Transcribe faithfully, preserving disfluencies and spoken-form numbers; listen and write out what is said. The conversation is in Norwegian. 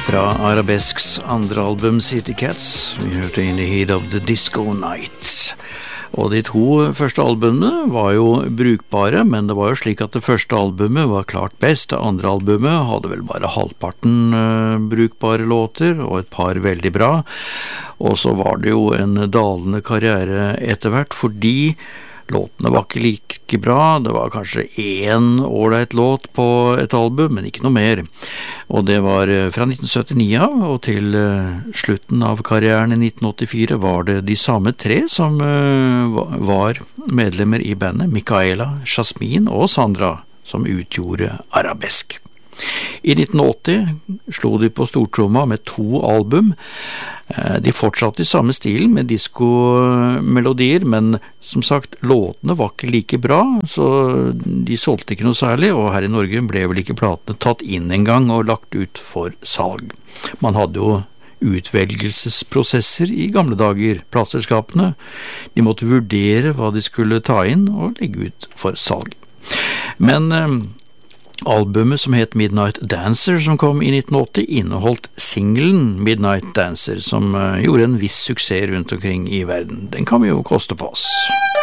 Fra Arabesks andre album City Cats, vi hørte In the Heat of the Disco Nights. Og de to første albumene var jo brukbare, men det var jo slik at det første albumet var klart best. Det andre albumet hadde vel bare halvparten uh, brukbare låter, og et par veldig bra. Og så var det jo en dalende karriere etter hvert, fordi låtene var ikke like bra. Det var kanskje én ålreit låt på et album, men ikke noe mer. Og det var fra nitten syttini av, og til slutten av karrieren i nitten åttifire var det de samme tre som var medlemmer i bandet, Micaela, Jasmine og Sandra, som utgjorde Arabesk. I nitten åtti slo de på stortromma med to album. De fortsatte i samme stilen med diskomelodier, men som sagt, låtene var ikke like bra, så de solgte ikke noe særlig, og her i Norge ble vel ikke platene tatt inn en gang og lagt ut for salg. Man hadde jo utvelgelsesprosesser i gamle dager, plateselskapene. De måtte vurdere hva de skulle ta inn og legge ut for salg. Men albumet som het Midnight Dancer, som kom i nitten åtti, inneholdt singelen Midnight Dancer, som gjorde en viss suksess rundt omkring i verden. Den kan vi jo koste på oss.